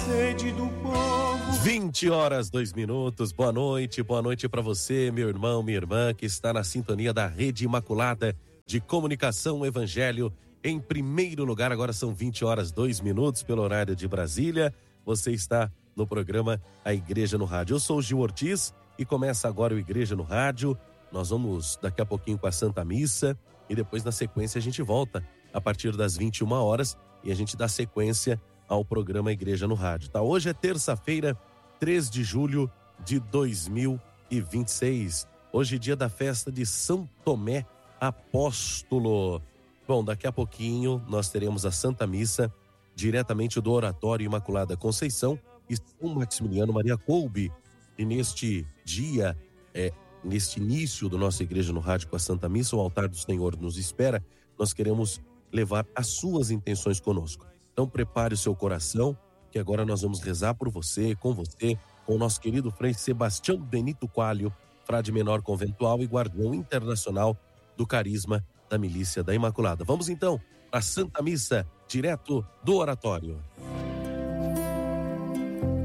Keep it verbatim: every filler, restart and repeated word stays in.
sede do povo. vinte horas, dois minutos. Boa noite, boa noite para você, meu irmão, minha irmã, que está na sintonia da Rede Imaculada de Comunicação Evangelho. Em primeiro lugar, agora são vinte horas, dois minutos pelo horário de Brasília. Você está no programa A Igreja no Rádio. Eu sou o Gil Ortiz e começa agora o Igreja no Rádio. Nós vamos daqui a pouquinho com a Santa Missa e depois na sequência a gente volta a partir das vinte e uma horas e a gente dá sequência ao programa Igreja no Rádio. Tá? Hoje é terça-feira, três de julho de dois mil e vinte e seis. Hoje é dia da festa de São Tomé Apóstolo. Bom, daqui a pouquinho nós teremos a Santa Missa diretamente do Oratório Imaculada Conceição e São Maximiliano Maria Kolbe. E neste dia, é, neste início do nosso Igreja no Rádio com a Santa Missa, o altar do Senhor nos espera. Nós queremos levar as suas intenções conosco. Então prepare o seu coração, que agora nós vamos rezar por você, com você, com o nosso querido Frei Sebastião Benito Coalho, frade menor conventual e guardião internacional do carisma da Milícia da Imaculada. Vamos então para a Santa Missa, direto do Oratório.